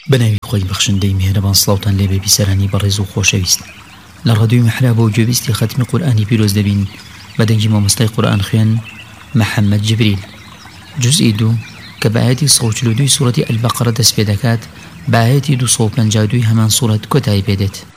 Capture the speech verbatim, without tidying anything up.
بناوی خۆی بەخشندەی میهرەبان سڵاوتان لێبێ بیسەرانی بەڕێز و خۆشەویست لە ڕادیۆی مەحرا بۆ گوێبیستی خەتمی قورئانی پیرۆز دەبین بە دەنگی مامۆستای قورئان خوێن محەممەد جبریل جزئی دوو کە بە ئاەتی سەد و چل و دوو سوورەتی ئەلبەقەرە دەست پێ دەکات بە ئاەتی دووسەد و پەنجا و دوو هەمان سوورەت کۆتایی پێدێت.